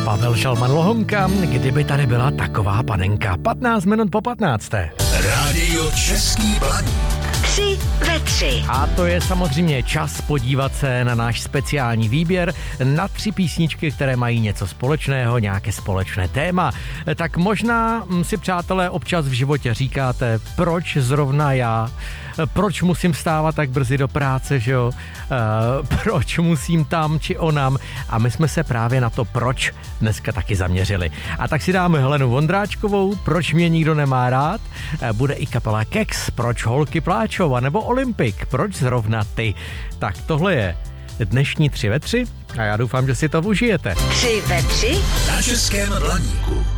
Pavel Šalman Lohonka, kdyby tady byla taková panenka. 15 minut po 15. Rádio Český Blaník. 3 ve 3. A to je samozřejmě čas podívat se na náš speciální výběr na 3 písničky, které mají něco společného, nějaké společné téma. Tak možná si, přátelé, občas v životě říkáte, proč zrovna já? Proč musím vstávat tak brzy do práce, že jo? Proč musím tam či onam? A my jsme se právě na to proč dneska taky zaměřili. A tak si dáme Helenu Vondráčkovou, Proč mě nikdo nemá rád? Bude i kapela Kex, Proč holky pláčou? A nebo Olympik, Proč zrovna ty? Tak tohle je dnešní 3 ve 3 a já doufám, že si to užijete. 3 ve 3 na Českém Blaníku.